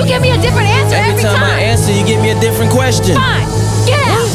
give me a different answer every time I answer, you give me a different question. Fine. Get out.